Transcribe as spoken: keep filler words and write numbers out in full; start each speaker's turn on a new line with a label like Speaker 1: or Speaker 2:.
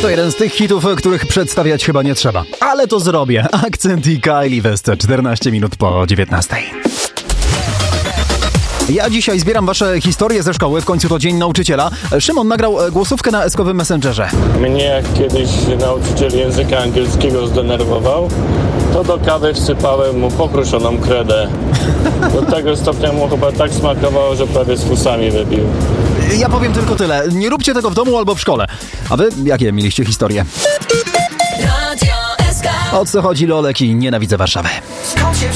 Speaker 1: To jeden z tych hitów, których przedstawiać chyba nie trzeba. Ale to zrobię. Akcent i Kylie West, czternaście minut po dziewiętnastej. Ja dzisiaj zbieram wasze historie ze szkoły, w końcu to Dzień Nauczyciela. Szymon nagrał głosówkę na eskowym Messengerze.
Speaker 2: Mnie jak kiedyś nauczyciel języka angielskiego zdenerwował, to do kawy wsypałem mu pokruszoną kredę. Do tego stopnia mu chyba tak smakowało, że prawie z fusami wybił.
Speaker 1: Ja powiem tylko tyle. Nie róbcie tego w domu albo w szkole. A wy jakie mieliście historie? O co chodzi, Lolek i Nienawidzę Warszawy?